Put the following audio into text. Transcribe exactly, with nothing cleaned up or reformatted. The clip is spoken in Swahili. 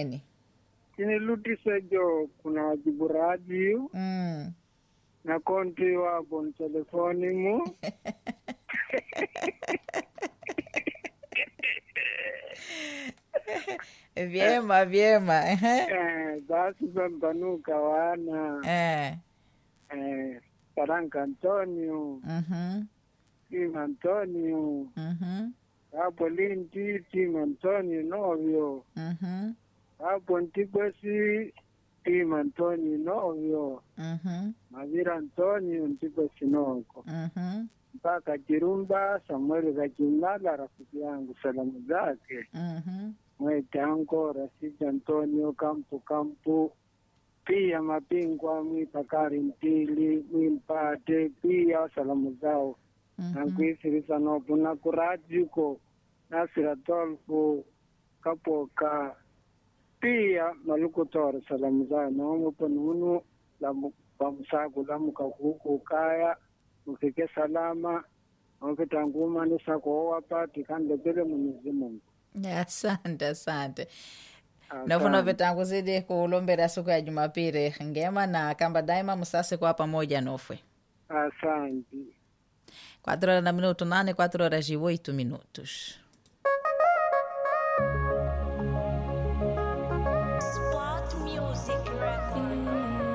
Eni. Kini lutise jo kuna wajibu radio Mm. na konti wapo ni telefoni mu. Vyema vyema. Eh, basi pambanuka wana. Eh. Eh, Paranka Antonio, Mhm. Tim Antonio, Mhm. hapo Linti, Tim Antonio novyo. Mhm. Hapo Ntikwesi, Tim Antonio novyo. Mhm. Mavira Antonio, Ntikwesi noko. Mhm. Mpaka Kirumba, Samuel Kajimala, rafiki yangu, salamu zake. Mhm. Mwetango, Rasidi Antonio, Kampu Kampu. Pia mapingwa mwipakari mpili, mwimpate, pia salamu zao. Nankuisirisa nopu na kurajiko, Nasira Tolfu, Kapoka. Pia malukutore salamu zao. Naomu panunu, lamu pamusaku, lamu kakuku kaya, mufike salama. Mufitanguma nisako wapati, kande pele Mwenyezi Mungu. Asante, asante. Nafuna Asante. vitangu zidi kulombera siku ya Jumapili ngema na kamba daima musase kwa pamoja nofwe. Asante. Quatro horas na minuto nane, quatro horas e oito minutos.